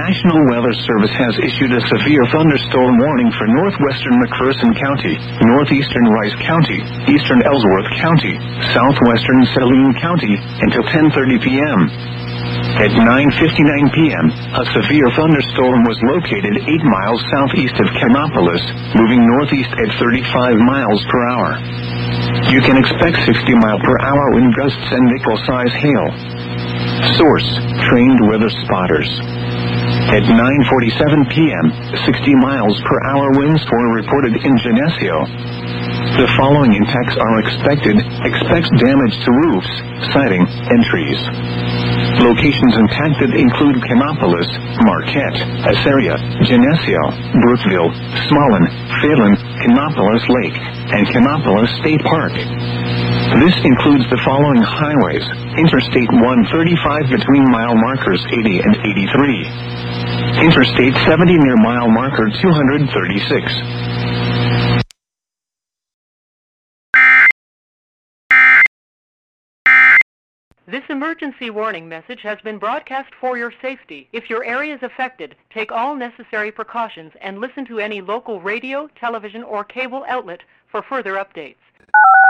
National Weather Service has issued a severe thunderstorm warning for northwestern McPherson County, northeastern Rice County, eastern Ellsworth County, southwestern Saline County, until 10:30 p.m. At 9:59 p.m., a severe thunderstorm was located 8 miles southeast of Canopolis, moving northeast at 35 miles per hour. You can expect 60-mile-per-hour wind gusts and nickel-size hail. Source: trained weather spotters. At 9:47 p.m., 60 miles per hour winds were reported in Geneseo. The following impacts are expected. Expect damage to roofs, siding, and trees. Locations impacted include Canopolis, Marquette, Assaria, Geneseo, Brookville, Smolin, Phelan, Canopolis Lake, and Canopolis State Park. This includes the following highways: Interstate 135 between mile markers 80 and 83. Interstate 70 near mile marker 236. This emergency warning message has been broadcast for your safety. If your area is affected, take all necessary precautions and listen to any local radio, television, or cable outlet for further updates.